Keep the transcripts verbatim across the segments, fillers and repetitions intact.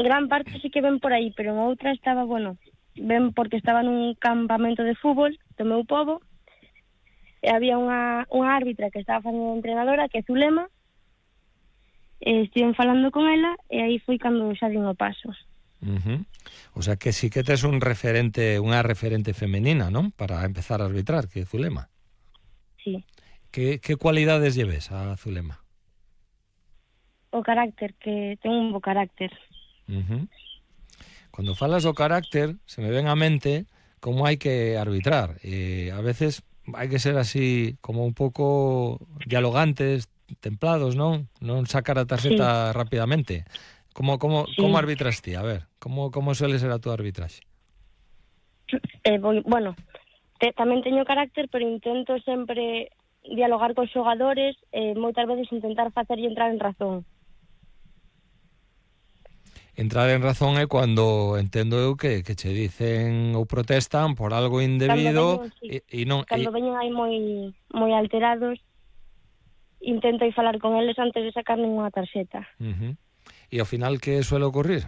gran parte sí que ven por aí, pero en outra estaba, bueno, ven porque estaba nun campamento de fútbol do meu pobo, e había unha, unha árbitra que estaba facendo de entrenadora, que é Zulema, e estiven falando con ela, e aí foi cando xa din o paso. Uh-huh. O sea que sí que tes un referente, unha referente femenina, non? Para empezar a arbitrar, que é Zulema. Sí. Que, que cualidades lleves a Zulema? O carácter, que ten un bo carácter. Uh-huh. Cuando falas do carácter, se me ven á mente como hai que arbitrar. E a veces hai que ser así como un pouco dialogantes, templados, non? Non sacar a tarxeta sí. rapidamente. Como, como, sí. como arbitras ti? A ver, como, como suele ser a tua arbitraxe? Eh, voy, bueno, te, tamén teño carácter, pero intento sempre dialogar cos xogadores e eh, moitas veces intentar facerlle entrar en razón. Entrar en razón é cando entendo eu que, que che dicen ou protestan por algo indebido veñen, sí. e, e non... Cando e... veñen aí moi moi alterados, intento ir falar con eles antes de sacar ninguna tarxeta. Uh-huh. E ao final que suele ocurrir?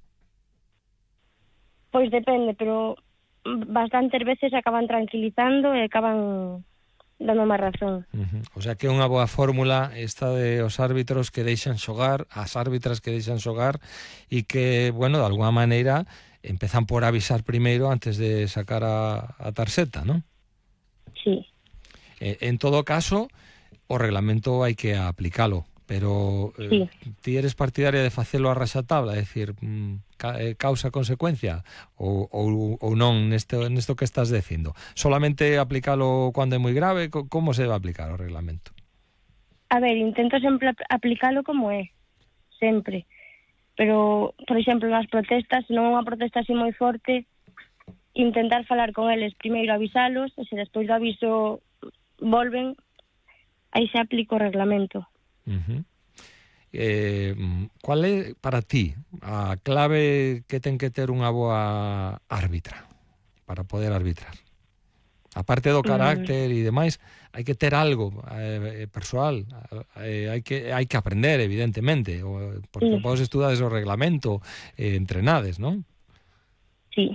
Pois depende, pero bastantes veces acaban tranquilizando e acaban dando máis razón. Uh-huh. O sea que é unha boa fórmula esta de os árbitros que deixan xogar, as árbitras que deixan xogar e que, bueno, de alguma maneira empezan por avisar primeiro antes de sacar a, a tarxeta, non? Sí. Eh, en todo caso, o reglamento hai que aplicalo, pero eh, sí. ti eres partidaria de facelo a raxatabla, é dicir, mm, causa-consecuencia ou, ou, ou non neste, nesto que estás dicindo? Solamente aplicalo cando é moi grave? Como se va a aplicar o reglamento? A ver, intento sempre aplicalo como é, sempre. Pero, por exemplo, nas protestas, se non é unha protesta así moi forte, intentar falar con eles, primeiro avisalos, e se despois do aviso volven, aí se aplica o reglamento. Uh-huh. Eh, cual é para ti a clave que ten que ter unha boa árbitra para poder arbitrar? Aparte do carácter mm. e demais, hai que ter algo eh, persoal, eh, hai que hai que aprender, evidentemente, porque sí. vos estudades o reglamento, eh, entrenades, non? Sí.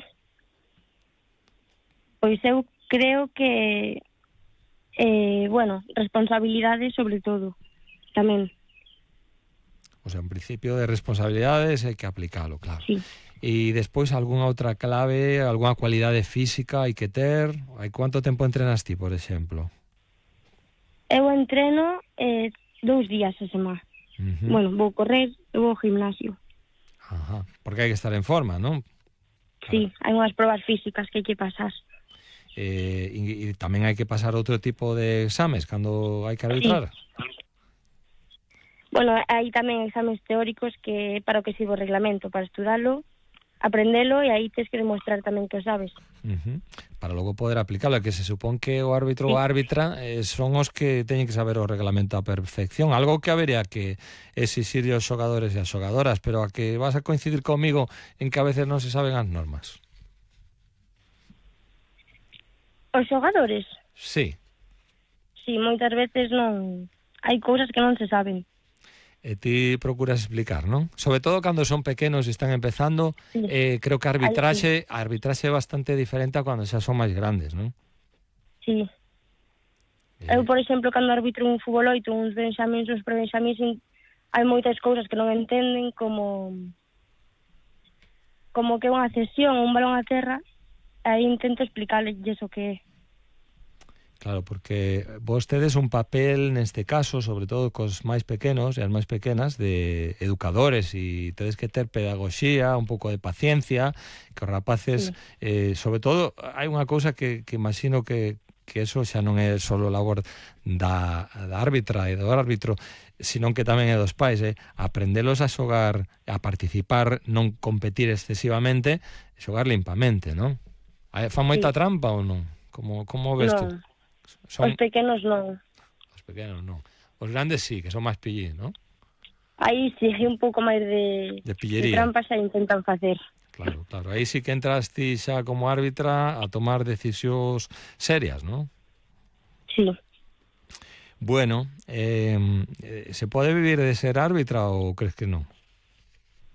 Pois eu creo que eh, bueno, responsabilidade sobre todo, tamén. O sea, en principio de responsabilidades hai que aplicalo, claro. Sí. E despois algunha outra clave, algunha cualidade física hai que ter? Hai cuánto tempo entrenas ti, por exemplo? Eu entreno eh, dous días a semana. Uh-huh. Bueno, vou correr e vou ao gimnasio. Ajá, porque hai que estar en forma, non? Sí, hai unhas probas físicas que hai que pasar. Eh, e, e tamén hai que pasar outro tipo de exames cando hai que arbitrar? Sí. Bueno, hai tamén exames teóricos que para o que sirve o reglamento, para estudalo, aprendelo e aí tens que demostrar tamén que o sabes. Uh-huh. Para logo poder aplicalo, que se supón que o árbitro sí. ou árbitra eh, son os que teñen que saber o reglamento a perfección, algo que habería que exixir aos xogadores e as xogadoras, pero a que vas a coincidir comigo en que a veces non se saben as normas. Os xogadores? Sí. Sí, moitas veces non, hai cousas que non se saben. E ti procuras explicar, non? Sobre todo cando son pequenos e están empezando, sí. eh, creo que a arbitraxe, a arbitraxe é bastante diferente a cando xa son máis grandes, non? Sí. Eh... Eu, por exemplo, cando arbitro un fútbol oito, uns benxamíns, uns prebenxamíns, hai moitas cousas que non entenden, como como que unha cesión, un balón a terra, aí intento explicarles o que é. Claro, porque vos tedes un papel neste caso, sobre todo cos máis pequenos e as máis pequenas, de educadores, e tedes que ter pedagogía, un pouco de paciencia, que os rapaces, sí. eh, sobre todo, hai unha cousa que, que imagino que, que eso xa non é só labor da, da árbitra e do árbitro, sino que tamén é dos pais, eh? Aprendelos a xogar, a participar, non competir excesivamente, xogar limpamente, non? Fan moita sí. trampa ou non? Como, como ves no. tú? Son... Os pequenos non. Os pequenos non. Os grandes sí, que son máis pillín, non? Aí sí, hai un pouco máis de, de pillería. De trampas xa intentan facer. Claro, claro. Aí sí que entras ti xa como árbitra a tomar decisións serias, non? Sí. Bueno, eh, ¿se pode vivir de ser árbitra ou crees que non?